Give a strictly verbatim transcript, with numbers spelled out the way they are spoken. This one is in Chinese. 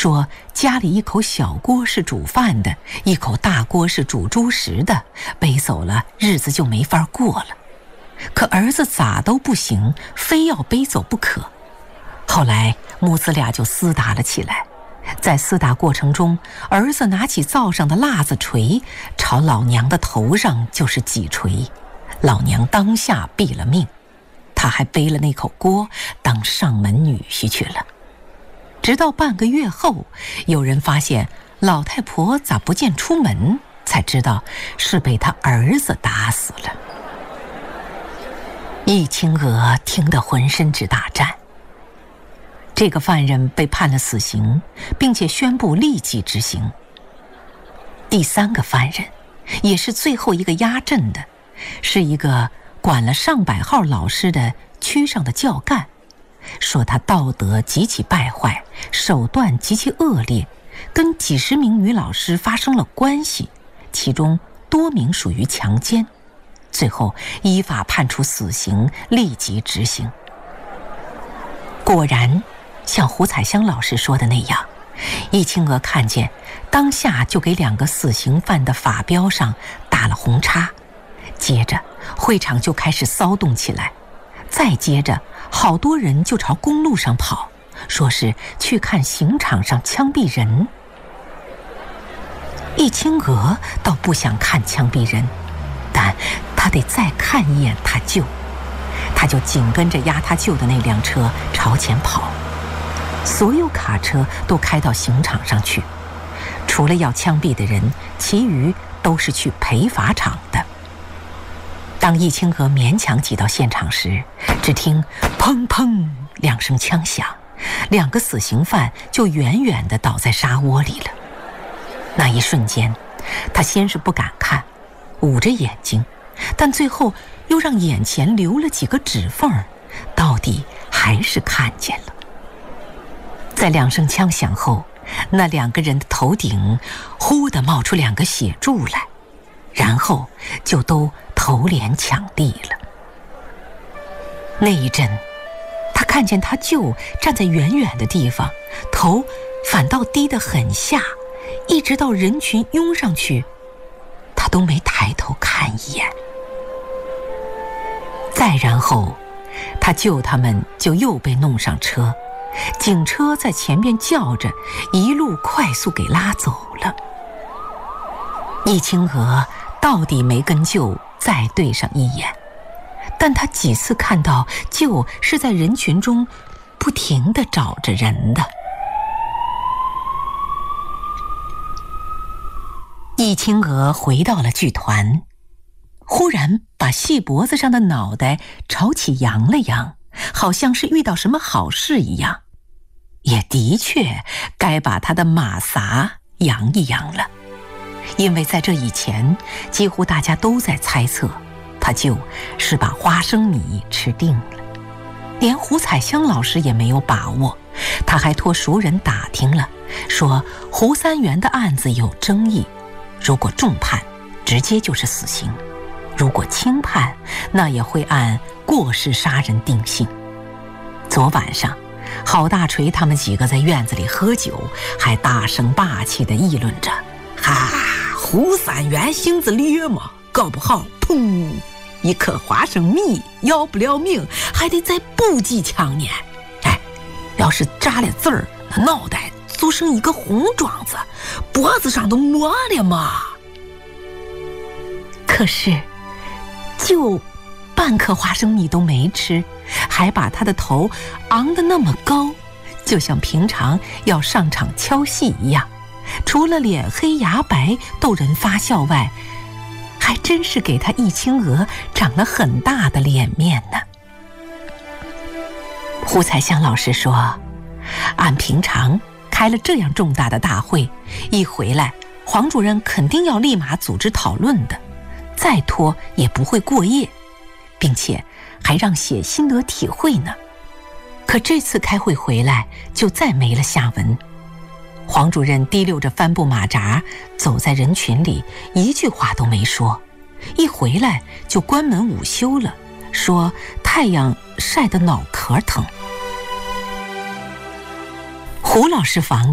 说家里一口小锅是煮饭的，一口大锅是煮猪食的，背走了日子就没法过了。可儿子咋都不行，非要背走不可。后来母子俩就厮打了起来，在厮打过程中，儿子拿起灶上的辣子锤，朝老娘的头上就是几锤，老娘当下毙了命，他还背了那口锅当上门女婿去了。直到半个月后，有人发现老太婆咋不见出门，才知道是被他儿子打死了。易清娥听得浑身直打颤。这个犯人被判了死刑，并且宣布立即执行。第三个犯人，也是最后一个压阵的，是一个管了上百号老师的区上的教干，说他道德极其败坏，手段极其恶劣，跟几十名女老师发生了关系，其中多名属于强奸，最后依法判处死刑，立即执行。果然像胡彩香老师说的那样，易清娥看见当下就给两个死刑犯的法标上打了红叉，接着会场就开始骚动起来，再接着好多人就朝公路上跑，说是去看刑场上枪毙人。易清娥倒不想看枪毙人，但他得再看一眼他舅，他就紧跟着押他舅的那辆车朝前跑。所有卡车都开到刑场上去，除了要枪毙的人，其余都是去陪法场的。当易清娥勉强挤到现场时，只听砰砰两声枪响，两个死刑犯就远远地倒在沙窝里了。那一瞬间，他先是不敢看，捂着眼睛，但最后又让眼前留了几个指缝，到底还是看见了。在两声枪响后，那两个人的头顶忽地冒出两个血柱来，然后就都头脸抢地了。那一阵，他看见他舅站在远远的地方，头反倒低得很下，一直到人群拥上去，他都没抬头看一眼。再然后，他舅他们就又被弄上车，警车在前面叫着，一路快速给拉走了。易清娥到底没跟舅再对上一眼，但他几次看到舅是在人群中不停地找着人的。易清娥回到了剧团，忽然把细脖子上的脑袋朝起扬了扬，好像是遇到什么好事一样。也的确该把他的马撒扬一扬了，因为在这以前，几乎大家都在猜测，他就是把花生米吃定了。连胡彩香老师也没有把握，他还托熟人打听了，说胡三元的案子有争议，如果重判，直接就是死刑；如果轻判，那也会按过失杀人定性。昨晚上，郝大锤他们几个在院子里喝酒，还大声霸气地议论着：“哈，胡三元性子烈嘛，搞不好，砰，一颗花生米要不了命，还得再补几枪呢。哎，要是扎了字儿，那脑袋就剩一个红状子，脖子上都没了嘛。”可是，就半颗花生米都没吃，还把他的头昂得那么高，就像平常要上场敲戏一样，除了脸黑牙白逗人发笑外，还真是给他易清娥长了很大的脸面呢。胡彩香老师说，按平常开了这样重大的大会，一回来黄主任肯定要立马组织讨论的，再拖也不会过夜，并且还让写心得体会呢。可这次开会回来就再没了下文。黄主任提溜着帆布马扎走在人群里，一句话都没说，一回来就关门午休了，说太阳晒得脑壳疼。胡老师房